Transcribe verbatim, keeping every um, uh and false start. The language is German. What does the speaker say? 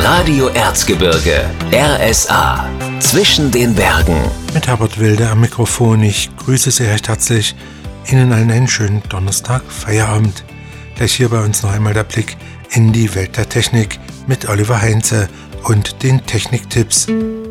Radio Erzgebirge, R S A, zwischen den Bergen. Mit Herbert Wilde am Mikrofon. Ich grüße Sie recht herzlich. Ihnen allen einen schönen Donnerstag, Feierabend. Gleich hier bei uns noch einmal der Blick in die Welt der Technik mit Oliver Heinze und den Techniktipps.